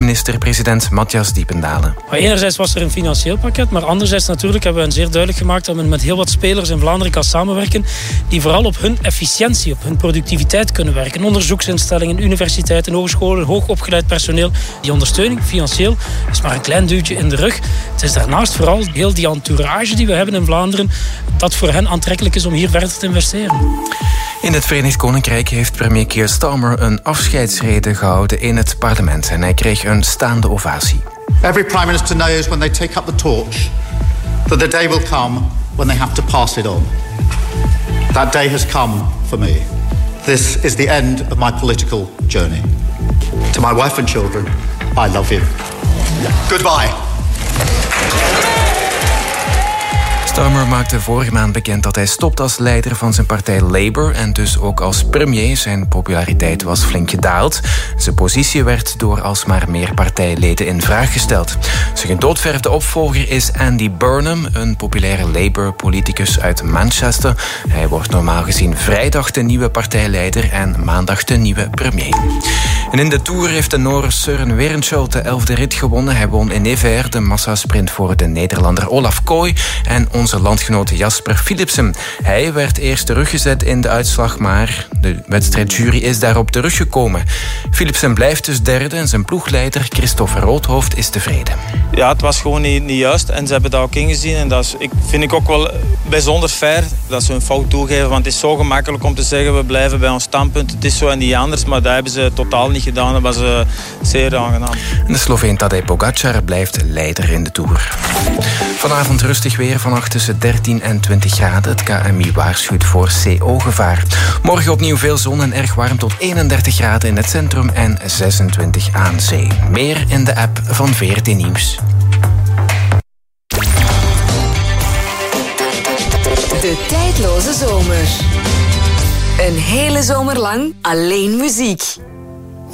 minister-president Matthias Diependalen. Maar enerzijds was er een financieel pakket, maar anderzijds natuurlijk hebben we een zeer duidelijk gemaakt dat we met heel wat spelers in Vlaanderen kan samenwerken die vooral op hun efficiëntie, op hun productiviteit kunnen werken. Onderzoeksinstellingen, universiteiten, hogescholen, hoogopgeleid personeel. Die ondersteuning, financieel, is maar een klein duwtje in de rug. Het is daarnaast vooral heel die entourage die we hebben in Vlaanderen, dat voor hen aantrekkelijk is om hier verder te investeren. In het Verenigd Koninkrijk heeft premier Keir Starmer een afscheidsrede gehouden in het parlement en hij kreeg een staande ovatie. Every prime minister knows when they take up the torch that the day will come when they have to pass it on. That day has come for me. This is the end of my political journey. To my wife and children, I love you. Goodbye. Starmer maakte vorige maand bekend dat hij stopt als leider van zijn partij Labour en dus ook als premier. Zijn populariteit was flink gedaald. Zijn positie werd door alsmaar meer partijleden in vraag gesteld. Zijn gedoodverfde opvolger is Andy Burnham, een populaire Labour-politicus uit Manchester. Hij wordt normaal gezien vrijdag de nieuwe partijleider en maandag de nieuwe premier. En in de Tour heeft de Noor Søren Werenskjold de 11e rit gewonnen. Hij won in Nevers de massasprint voor de Nederlander Olaf Kooi en onze landgenoot Jasper Philipsen. Hij werd eerst teruggezet in de uitslag, maar de wedstrijdjury is daarop teruggekomen. Philipsen blijft dus derde en zijn ploegleider Christophe Roodhoofd is tevreden. Ja, het was gewoon niet juist en ze hebben dat ook ingezien. En dat vind ik ook wel bijzonder fair dat ze hun fout toegeven. Want het is zo gemakkelijk om te zeggen we blijven bij ons standpunt. Het is zo en niet anders, maar dat hebben ze totaal niet gedaan. Dat was zeer aangenaam. De Sloveen Tadej Pogačar blijft leider in de Tour. Vanavond rustig weer, vannacht tussen 13 en 20 graden. Het KMI waarschuwt voor CO-gevaar. Morgen opnieuw veel zon en erg warm tot 31 graden in het centrum en 26 aan zee. Meer in de app van VRT Nieuws. De tijdloze zomer. Een hele zomer lang alleen muziek.